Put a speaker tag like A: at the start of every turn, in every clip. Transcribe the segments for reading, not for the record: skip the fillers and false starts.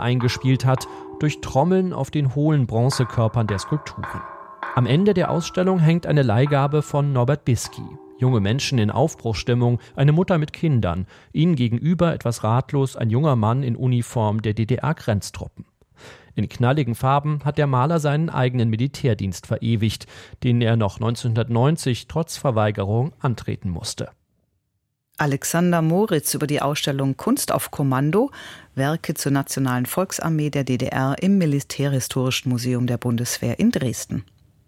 A: eingespielt hat, durch Trommeln auf den hohlen Bronzekörpern der Skulpturen. Am Ende der Ausstellung hängt eine Leihgabe von Norbert Bisky. Junge Menschen in Aufbruchsstimmung, eine Mutter mit Kindern, ihnen gegenüber etwas ratlos ein junger Mann in Uniform der DDR-Grenztruppen. In knalligen Farben hat der Maler seinen eigenen Militärdienst verewigt, den er noch 1990 trotz Verweigerung antreten musste.
B: Alexander Moritz über die Ausstellung Kunst auf Kommando, Werke zur Nationalen Volksarmee der DDR im Militärhistorischen Museum der Bundeswehr in Dresden.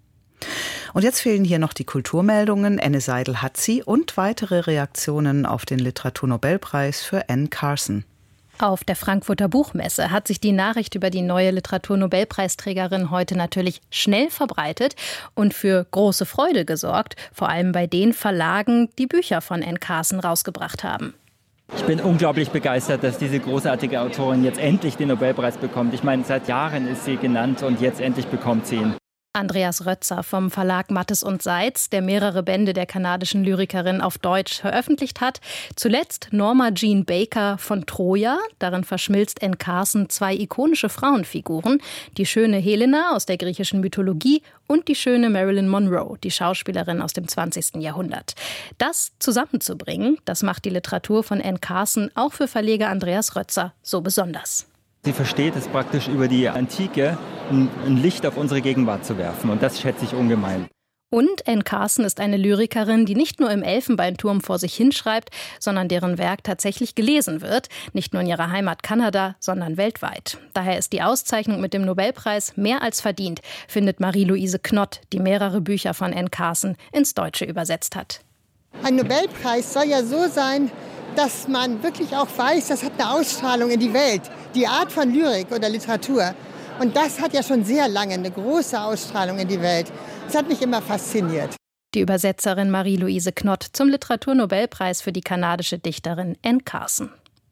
B: Und jetzt fehlen hier noch die Kulturmeldungen. Anne Seidel hat sie und weitere Reaktionen auf den Literaturnobelpreis für Anne Carson.
C: Auf der Frankfurter Buchmesse hat sich die Nachricht über die neue Literaturnobelpreisträgerin heute natürlich schnell verbreitet und für große Freude gesorgt, vor allem bei den Verlagen, die Bücher von Anne Carson rausgebracht haben.
D: Ich bin unglaublich begeistert, dass diese großartige Autorin jetzt endlich den Nobelpreis bekommt. Ich meine, seit Jahren ist sie genannt und jetzt endlich bekommt sie ihn.
C: Andreas Rötzer vom Verlag Mattes und Seitz, der mehrere Bände der kanadischen Lyrikerin auf Deutsch veröffentlicht hat. Zuletzt Norma Jean Baker von Troja. Darin verschmilzt Anne Carson zwei ikonische Frauenfiguren. Die schöne Helena aus der griechischen Mythologie und die schöne Marilyn Monroe, die Schauspielerin aus dem 20. Jahrhundert. Das zusammenzubringen, das macht die Literatur von Anne Carson auch für Verleger Andreas Rötzer so besonders.
D: Sie versteht es praktisch über die Antike, ein Licht auf unsere Gegenwart zu werfen. Und das schätze ich ungemein.
C: Und Anne Carson ist eine Lyrikerin, die nicht nur im Elfenbeinturm vor sich hinschreibt, sondern deren Werk tatsächlich gelesen wird. Nicht nur in ihrer Heimat Kanada, sondern weltweit. Daher ist die Auszeichnung mit dem Nobelpreis mehr als verdient, findet Marie-Louise Knott, die mehrere Bücher von Anne Carson ins Deutsche übersetzt hat.
E: Ein Nobelpreis soll ja so sein, dass man wirklich auch weiß, das hat eine Ausstrahlung in die Welt. Die Art von Lyrik oder Literatur. Und das hat ja schon sehr lange eine große Ausstrahlung in die Welt. Das hat mich immer fasziniert.
C: Die Übersetzerin Marie-Louise Knott zum Literaturnobelpreis für die kanadische Dichterin Anne Carson.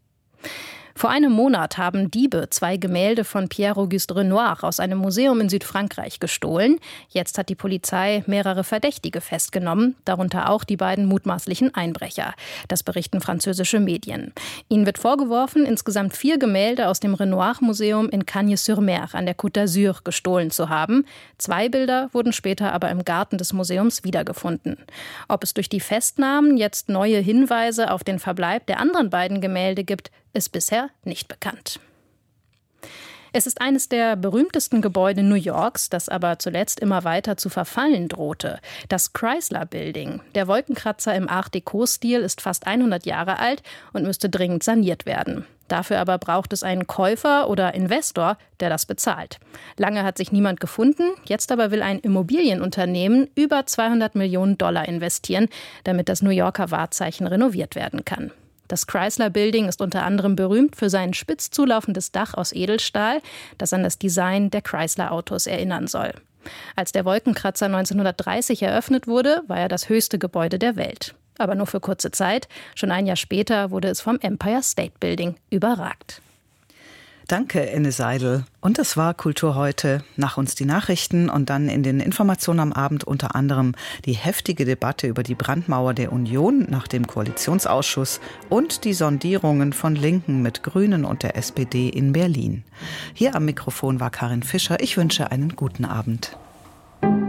C: Vor einem Monat haben Diebe 2 Gemälde von Pierre-Auguste Renoir aus einem Museum in Südfrankreich gestohlen. Jetzt hat die Polizei mehrere Verdächtige festgenommen, darunter auch die beiden mutmaßlichen Einbrecher. Das berichten französische Medien. Ihnen wird vorgeworfen, insgesamt 4 Gemälde aus dem Renoir-Museum in Cagnes-sur-Mer an der Côte d'Azur gestohlen zu haben. 2 Bilder wurden später aber im Garten des Museums wiedergefunden. Ob es durch die Festnahmen jetzt neue Hinweise auf den Verbleib der anderen beiden Gemälde gibt, ist bisher nicht bekannt. Es ist eines der berühmtesten Gebäude New Yorks, das aber zuletzt immer weiter zu verfallen drohte. Das Chrysler Building. Der Wolkenkratzer im Art-Déco-Stil ist fast 100 Jahre alt und müsste dringend saniert werden. Dafür aber braucht es einen Käufer oder Investor, der das bezahlt. Lange hat sich niemand gefunden, jetzt aber will ein Immobilienunternehmen über $200 Millionen investieren, damit das New Yorker Wahrzeichen renoviert werden kann. Das Chrysler Building ist unter anderem berühmt für sein spitz zulaufendes Dach aus Edelstahl, das an das Design der Chrysler-Autos erinnern soll. Als der Wolkenkratzer 1930 eröffnet wurde, war er das höchste Gebäude der Welt. Aber nur für kurze Zeit. Schon ein Jahr später wurde es vom Empire State Building überragt.
B: Danke, Anne Seidel. Und das war Kultur heute. Nach uns die Nachrichten und dann in den Informationen am Abend unter anderem die heftige Debatte über die Brandmauer der Union nach dem Koalitionsausschuss und die Sondierungen von Linken mit Grünen und der SPD in Berlin. Hier am Mikrofon war Karin Fischer. Ich wünsche einen guten Abend.